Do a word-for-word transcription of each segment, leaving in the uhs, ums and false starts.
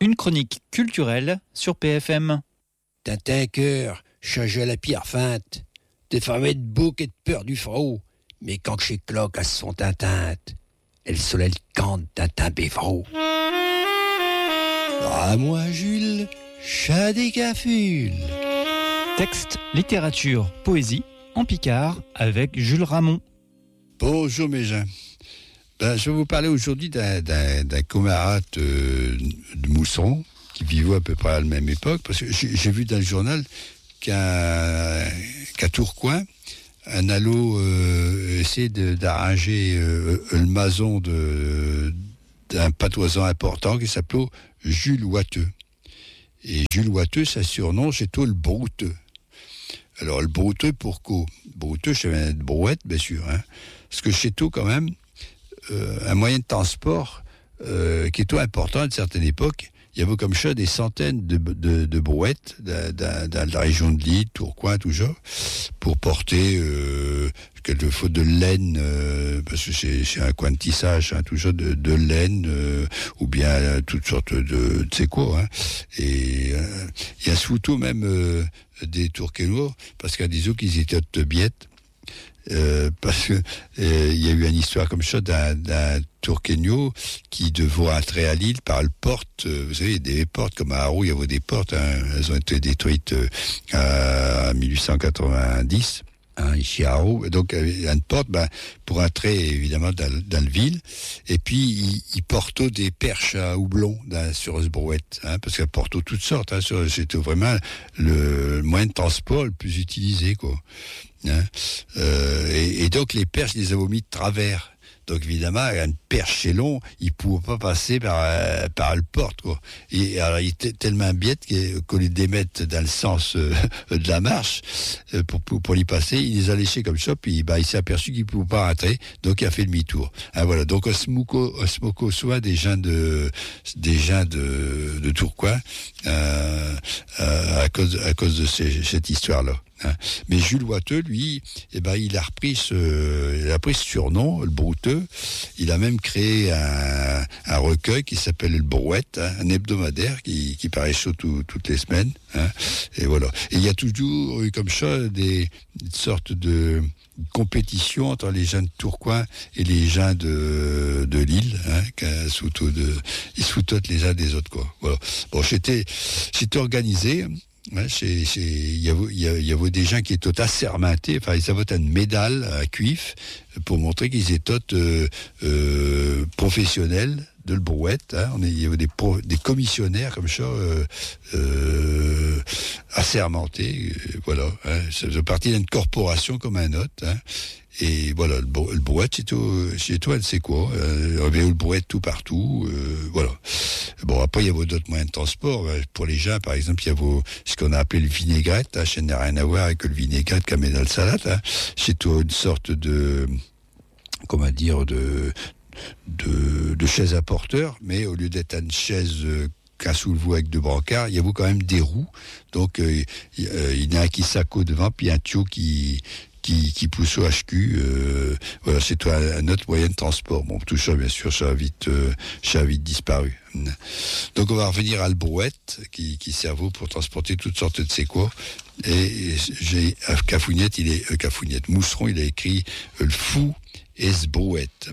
Une chronique culturelle sur P F M. Tintin cœur, change à la pierre feinte. T'es fameux de bouc et de peur du frot. Mais quand chez cloque à son tintinte, elle soleil cante Tintin bévreau. Ah moi Jules, chat des cafules. Texte, littérature, poésie, en Picard, avec Jules Ramon. Bonjour mes gens. Ben, je vais vous parler aujourd'hui d'un, d'un, d'un camarade euh, de Mousson, qui vivait à peu près à la même époque, parce que j'ai, j'ai vu dans le journal qu'à, qu'à Tourcoing, un alo euh, essaie de, d'arranger euh, le mason de, d'un patoisan important qui s'appelait Jules Ouatteux. Et Jules Ouatteux, sa surnom, c'est tout le brouteux. Alors, le brouteux, pourquoi? Brouteux, c'est de brouette, bien sûr. Hein. Parce que chez tout, quand même, euh, un moyen de transport euh, qui est tout important à une certaine époque, il y avait comme ça des centaines de, de, de brouettes dans, dans la région de Lille, Tourcoing, tout ça, pour porter euh, quelquefois de laine, euh, parce que c'est, c'est un coin de tissage, hein, tout ça, de, de laine, euh, ou bien euh, toutes sortes de, tu sais quoi. Hein. Et euh, il y a surtout même euh, des Tourquenois, parce qu'il y a des autres qui étaient de biettes. Euh, parce que euh, il y a eu une histoire comme ça d'un, d'un Tourquenio qui devait entrer à Lille par le porte. Euh, vous savez, il y a des portes comme à Haro, il y avait des portes. Hein, elles ont été détruites euh, en dix-huit cent quatre-vingt-dix. Hein, ici à Haro. Donc, il y a une porte ben, pour entrer évidemment dans, dans la ville. Et puis, il, il portait des perches à houblon dans, sur ce brouette. Hein, parce qu'elle portait toutes sortes. Hein, sur, c'était vraiment le moyen de transport le plus utilisé, quoi. Hein, euh, et, et donc les perches, ils les avaient mis de travers. Donc évidemment, une perche c'est long, il ne pouvait pas passer par, euh, par le porte, quoi. Et alors il était tellement bête qu'on les démette dans le sens euh, de la marche euh, pour, pour, pour y passer. Il les a léchés comme ça, puis bah, il s'est aperçu qu'il ne pouvait pas rentrer, donc il a fait demi-tour. Hein, voilà. Donc on se moque soit des gens de des gens de, de Tourcoing euh, euh, à cause à cause de ces, cette histoire-là. Hein. Mais Jules Ouatteux, lui, eh ben, il a repris ce, il a pris ce surnom, le brouteux. Il a même créé un, un recueil qui s'appelle le Brouette, hein, un hebdomadaire qui, qui paraît chaud tout, toutes les semaines. Hein. Et voilà. Et il y a toujours eu comme ça des, des sortes de compétition entre les gens de Tourcoing et les gens de, de Lille, hein, sous de, ils se foutent les uns des autres, quoi. Voilà. Bon, j'étais, j'étais organisé. Ouais, c'est, c'est, il y avait, il y avait des gens qui étaient assermentés, enfin, ils avaient une médaille à cuif pour montrer qu'ils étaient euh, euh, professionnels de le brouette. Hein. On est, il y avait des, pro, des commissionnaires comme ça, euh, euh, assermentés, euh, voilà. Hein. Ça faisait partie d'une corporation comme un autre. Hein. Et voilà, le, le brouette, c'est tout, c'est tout, elle sait quoi. Euh, il y avait le brouette tout partout, euh, voilà. Bon, après, il y avait d'autres moyens de transport. Pour les gens, par exemple, il y avait ce qu'on a appelé le vinaigrette. Hein, ça n'a rien à voir avec le vinaigrette qu'on met dans le salade. Hein. C'est tout une sorte de, comment dire, de, de, de chaise à porteur, mais au lieu d'être une chaise euh, qu'un soulevou avec deux brancards, il y avait quand même des roues. Donc, euh, il, euh, il y en a un qui s'accot devant, puis un tuyau qui... qui, qui pousse au H Q, euh, voilà, c'est toi un autre moyen de transport. Bon, tout ça, bien sûr, ça a vite, euh, ça a vite disparu. Donc, on va revenir à le brouette, qui, qui servait pour transporter toutes sortes de séquoias. Et j'ai, à Cafouniette, il est, euh, Cafouniette, Mousseron, il a écrit euh, le fou et ce brouette.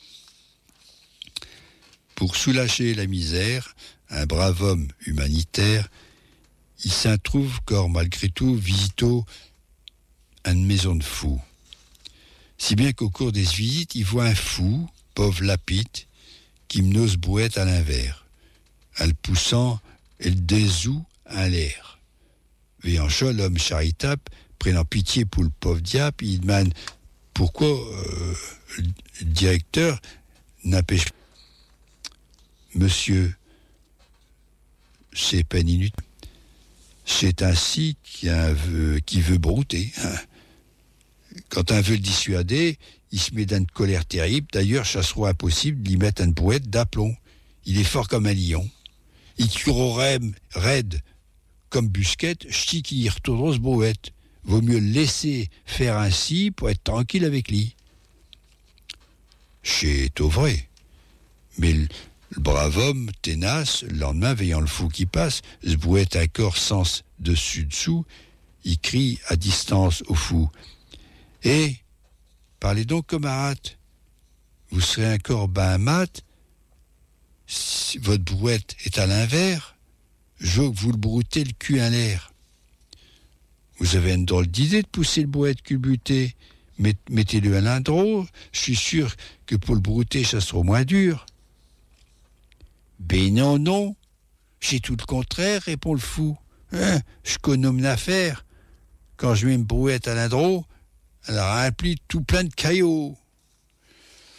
Pour soulager la misère, un brave homme humanitaire, il s'en trouve qu'or, malgré tout, visito une maison de fous. Si bien qu'au cours des visites, il voit un fou, pauvre lapite, qui m'nose brouette à l'invers, en le poussant et le désout à l'air. Veillant chaud, l'homme charitable, prenant pitié pour le pauvre diable, il demande pourquoi euh, le directeur n'empêche pas. Monsieur, c'est peine inutile. C'est ainsi qu'un veut, qui veut brouter. Hein. Quand un veut le dissuader, il se met dans une colère terrible. D'ailleurs, ça sera impossible d'y mettre une brouette d'aplomb. Il est fort comme un lion. Il curerait raide comme Busquette, ch'ti qui y retournera ce brouette. Vaut mieux le laisser faire ainsi pour être tranquille avec lui. C'est tout vrai. Mais Le brave homme, tenace, le lendemain, veillant le fou qui passe, se brouette un corps sens dessus-dessous, il crie à distance au fou. « Eh, parlez donc, camarade, vous serez un corps ben mat, si votre brouette est à l'inverse, je veux que vous le broutez le cul en l'air. Vous avez une drôle d'idée de pousser le brouette culbuté, Met, mettez-le à l'indro, je suis sûr que pour le brouter, ça sera moins dur. » « Ben non, non, j'ai tout le contraire, répond le fou. Hein, je connais une affaire. Quand je mets une brouette à l'indro, elle a rempli tout plein de cailloux.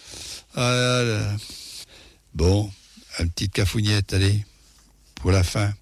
Ah là là. Bon, une petite cafougnette, allez, pour la fin.